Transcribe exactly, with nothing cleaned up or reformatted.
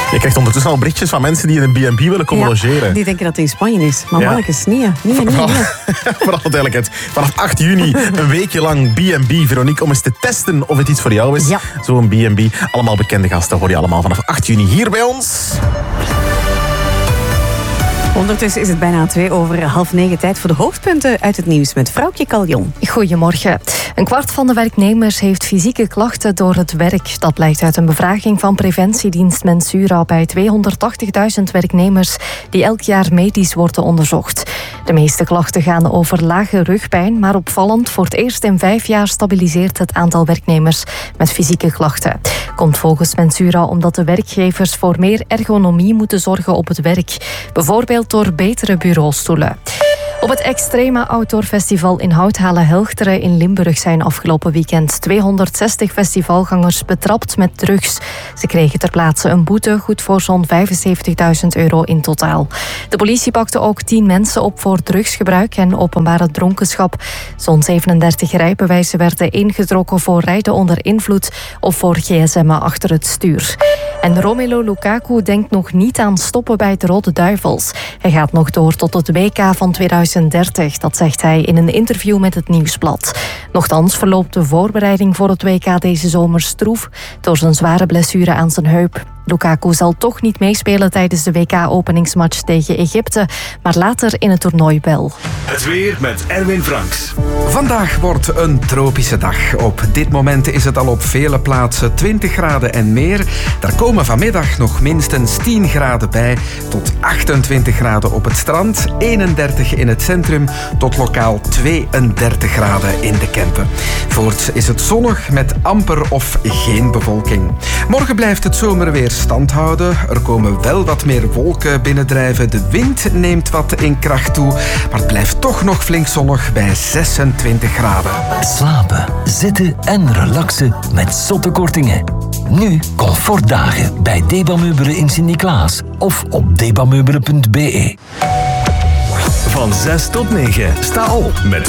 Je krijgt ondertussen al berichtjes van mensen die in een B en B willen komen Ja, logeren. die denken dat het in Spanje is. Maar Ja. mannetjes, nee. Nee, nee, nee. Voor alle duidelijkheid. Vanaf acht juni een weekje lang B en B. Veronique, om eens te testen of het iets voor jou is. Ja. Zo'n B en B. Allemaal bekende gasten hoor je allemaal vanaf acht juni hier bij ons. Ondertussen is het bijna twee over half negen. Tijd voor de hoofdpunten uit het nieuws met Vrouwtje Kaljon. Goedemorgen. Een kwart van de werknemers heeft fysieke klachten door het werk. Dat blijkt uit een bevraging van preventiedienst Mensura bij tweehonderdtachtigduizend werknemers die elk jaar medisch worden onderzocht. De meeste klachten gaan over lage rugpijn, maar opvallend, voor het eerst in vijf jaar stabiliseert het aantal werknemers met fysieke klachten. Komt volgens Mensura omdat de werkgevers voor meer ergonomie moeten zorgen op het werk. Bijvoorbeeld door betere bureaustoelen. Op het Extrema Outdoor Festival in Houthalen-Helchteren in Limburg zijn afgelopen weekend tweehonderdzestig festivalgangers betrapt met drugs. Ze kregen ter plaatse een boete, goed voor zo'n vijfenzeventigduizend euro in totaal. De politie pakte ook tien mensen op voor drugsgebruik en openbare dronkenschap. Zo'n zevenendertig rijbewijzen werden ingetrokken voor rijden onder invloed of voor gsm'en achter het stuur. En Romelu Lukaku denkt nog niet aan stoppen bij de Rode Duivels. Hij gaat nog door tot het W K van tweeduizend dertig, dat zegt hij in een interview met het Nieuwsblad. Nochtans verloopt de voorbereiding voor het W K deze zomer stroef door zijn zware blessure aan zijn heup. Lukaku zal toch niet meespelen tijdens de W K-openingsmatch tegen Egypte, maar later in het toernooi wel. Het weer met Erwin Franks. Vandaag wordt een tropische dag. Op dit moment is het al op vele plaatsen twintig graden en meer. Daar komen vanmiddag nog minstens tien graden bij, tot achtentwintig graden op het strand, eenendertig in het centrum, tot lokaal tweeëndertig graden in de Kempen. Voorts is het zonnig met amper of geen bewolking. Morgen blijft het zomerweer stand houden. Er komen wel wat meer wolken binnendrijven. De wind neemt wat in kracht toe, maar het blijft toch nog flink zonnig bij zesentwintig graden. Slapen, zitten en relaxen met zotte kortingen. Nu comfortdagen bij Debameubelen in Sint-Niklaas of op debameubelen punt be. Van zes tot negen. Sta op met